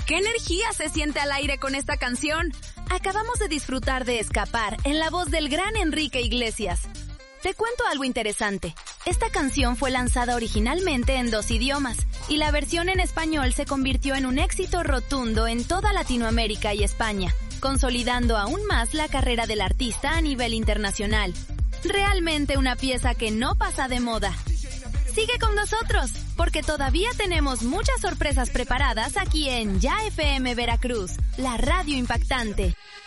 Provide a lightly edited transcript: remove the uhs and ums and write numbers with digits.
¡Qué energía se siente al aire con esta canción! Acabamos de disfrutar de Escapar en la voz del gran Enrique Iglesias. Te cuento algo interesante. Esta canción fue lanzada originalmente en 2 idiomas y la versión en español se convirtió en un éxito rotundo en toda Latinoamérica y España, consolidando aún más la carrera del artista a nivel internacional. Realmente una pieza que no pasa de moda. Sigue con nosotros, porque todavía tenemos muchas sorpresas preparadas aquí en Ya FM Veracruz, la radio impactante.